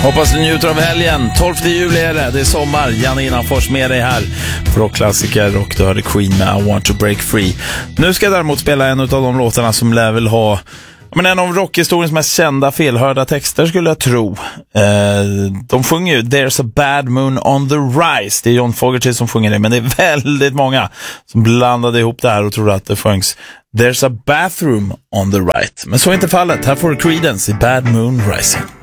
Hoppas du njuter av helgen. 12 juli är det är sommar. Janne Innanfors med dig här för rockklassiker, och du hörde Queen med I Want To Break Free. Nu ska jag däremot spela en av de låtarna som lär väl ha en av rockhistoriens mest kända felhörda texter, skulle jag tro. De sjunger ju There's a bad moon on the rise. Det är John Fogerty som sjunger det, men det är väldigt många som blandade ihop det här och trodde att det sjöngs There's a bathroom on the right. Men så är inte fallet. Här får du Creedence i Bad Moon Rising.